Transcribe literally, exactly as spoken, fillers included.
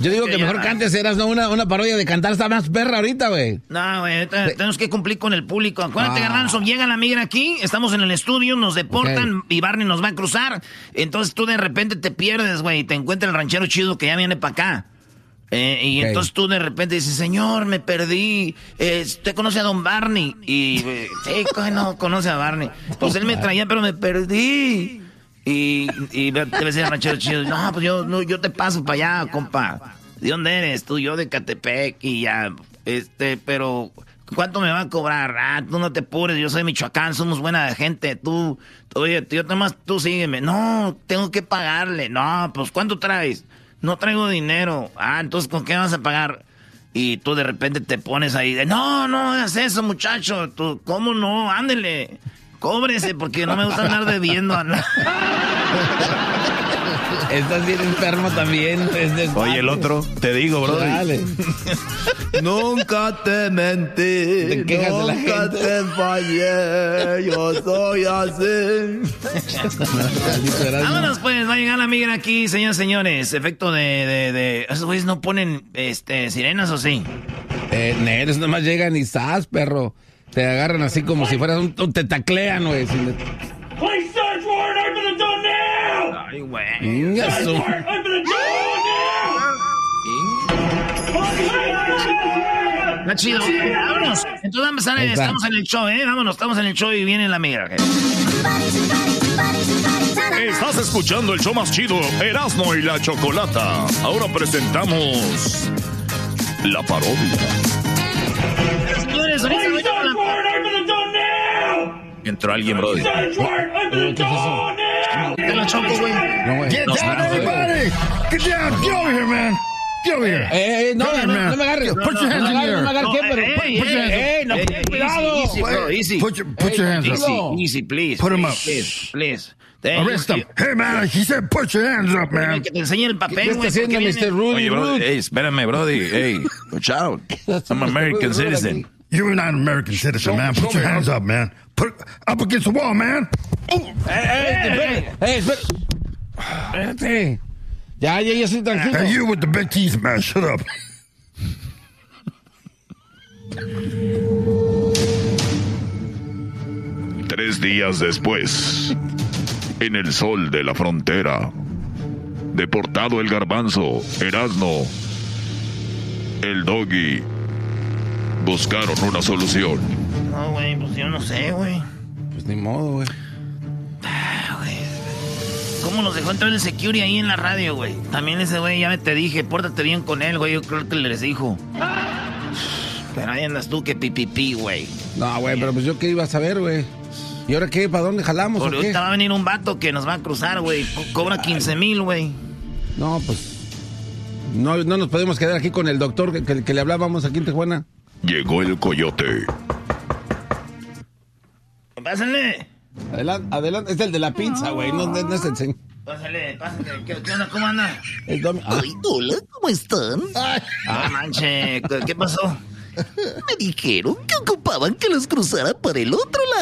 Yo digo que mejor cantes, eras no una, una parodia de cantar, está más perra ahorita, güey. No, güey, tenemos que cumplir con el público. Acuérdate, ah. Garbanzo, llega la migra aquí, estamos en el estudio, nos deportan okay. y Barney nos va a cruzar. Entonces tú de repente te pierdes, güey, y te encuentra el ranchero chido que ya viene para acá. Eh, y okay. entonces tú de repente dices, señor, me perdí. Eh, ¿Usted conoce a don Barney? Y, eh, sí, no conoce a Barney. Pues él me traía, pero me perdí. Y, y te decía el ranchero chido, no, pues yo, no, yo te paso para allá, compa. ¿De dónde eres? Tú, yo de Catepec y ya, este, pero ¿cuánto me va a cobrar? Ah, tú no te apures, yo soy Michoacán, somos buena gente, tú, oye, yo nomás, tú sígueme. No, tengo que pagarle. No, pues ¿cuánto traes? No traigo dinero. Ah, entonces ¿con qué vas a pagar? Y tú de repente te pones ahí de, no, no hagas eso, muchacho. Tú, ¿cómo no? Ándele. Cóbrese, porque no me gusta andar debiendo. Estás bien enfermo también. Oye, el otro, te digo, bro. Nunca te mentí, te nunca te fallé, yo soy así. Vámonos pues, va a llegar la migra aquí, señores, señores. Efecto de, de, de... ¿Esos güeyes no ponen este sirenas o sí? Eh, neros, nomás llegan y ¡zas, perro! Te agarran así como si fueras un... un te taclean, güey. Please search warrant, open the door now! Ay, güey. Search warrant, open the door now! Está chido. Vámonos. Entonces vamos a ver, estamos en el show, ¿eh? Vámonos, estamos en el show y viene la migra. ¿Okay? Estás escuchando el show más chido, Erasmo y la Chocolata. Ahora presentamos la parodia. Señores, ahorita voy a la... Entró alguien, bro. ¿Qué es eso? Te la choco, güey. No, güey. Get down, everybody! Get down! Get over here, man! Get over here! Eh, eh, no, no, no, no me agarres. Put your hands in the air. No me agarres, pero put your hands up. Eh, no, cuidado. Easy, bro, easy. Put your, put your hands up. Easy, easy, please. Put him up. Please, please. Arrest him. Hey, man, he said put your hands up, man. Que te enseñe el papel, ¿Qué está güey. haciendo, mister Rudy? Oye, bro, hey, espérame, brody. Hey, watch out. I'm an American citizen. You're not an American citizen, man. Put your hands up, man. Put up against the wall, man. Oh. Hey, hey, hey, espera. Espérate. Ya, ya, ya estoy tranquilo. Hey, you with the big teeth, man. Shut up. Tres días después, en el sol de la frontera, deportado el Garbanzo, Erasmo, el Doggy, buscaron una solución. No, güey, pues yo no sé, güey. Pues ni modo, güey. Ah, güey. ¿Cómo nos dejó entrar el security ahí en la radio, güey? También ese güey, ya te dije, pórtate bien con él, güey. Yo creo que les dijo. Pero ahí andas tú que pipipi, güey. No, güey, pero pues yo qué iba a saber, güey. ¿Y ahora qué? ¿Para dónde jalamos Por o qué? ahorita va a venir un vato que nos va a cruzar, güey. Co- cobra quince mil, güey. No, pues... No, no nos podemos quedar aquí con el doctor que, que, que le hablábamos aquí en Tijuana. Llegó el coyote. Pásale. Adelante, adelante. Es el de la pizza, güey. No, no, no es el señor. Pásale, pásale. ¿Qué, qué onda? ¿Cómo anda? El domi- ah. Ay, hola, ¿cómo están? Ah, manche. ¿Qué, qué pasó? Me dijeron que ocupaban que los cruzara para el otro lado.